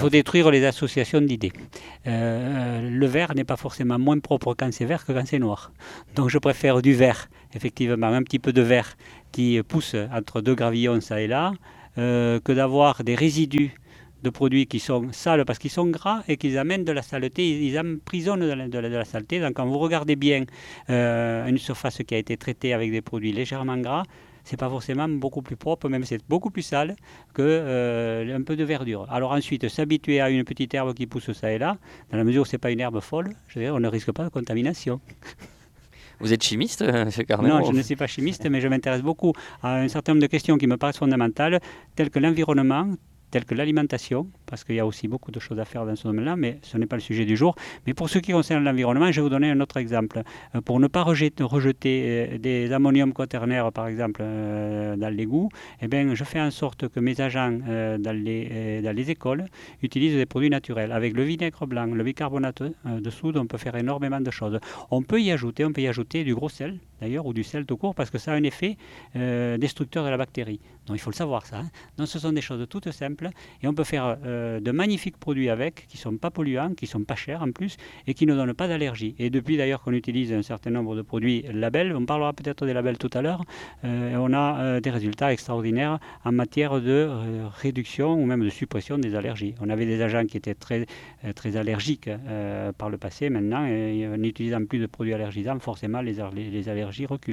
pour détruire les associations d'idées. Le vert n'est pas forcément moins propre quand c'est vert que quand c'est noir. Donc je préfère du vert, effectivement, un petit peu de vert qui pousse entre deux gravillons ça et là, que d'avoir des résidus de produits qui sont sales parce qu'ils sont gras et qu'ils amènent de la saleté, ils emprisonnent de la saleté. Donc quand vous regardez bien une surface qui a été traitée avec des produits légèrement gras, c'est pas forcément beaucoup plus propre, même c'est beaucoup plus sale que un peu de verdure. Alors ensuite, s'habituer à une petite herbe qui pousse ça et là, dans la mesure où c'est pas une herbe folle, je veux dire, on ne risque pas de contamination. Vous êtes chimiste, monsieur Carnet? Non, je ne suis pas chimiste, mais je m'intéresse beaucoup à un certain nombre de questions qui me paraissent fondamentales, telles que l'environnement, telles que l'alimentation, parce qu'il y a aussi beaucoup de choses à faire dans ce domaine-là, mais ce n'est pas le sujet du jour. Mais pour ce qui concerne l'environnement, je vais vous donner un autre exemple. Pour ne pas rejeter des ammoniums quaternaires, par exemple, dans l'égout, eh bien, je fais en sorte que mes agents dans les écoles utilisent des produits naturels. Avec le vinaigre blanc, le bicarbonate de soude, on peut faire énormément de choses. On peut y ajouter du gros sel, d'ailleurs, ou du sel tout court, parce que ça a un effet destructeur de la bactérie. Donc il faut le savoir, ça. Donc ce sont des choses toutes simples et on peut faire de magnifiques produits avec, qui ne sont pas polluants, qui ne sont pas chers en plus et qui ne donnent pas d'allergie. Et depuis d'ailleurs qu'on utilise un certain nombre de produits labels, on parlera peut-être des labels tout à l'heure, on a des résultats extraordinaires en matière de réduction ou même de suppression des allergies. On avait des agents qui étaient très allergiques par le passé, maintenant, en n'utilisant plus de produits allergisants, forcément les allergies reculent.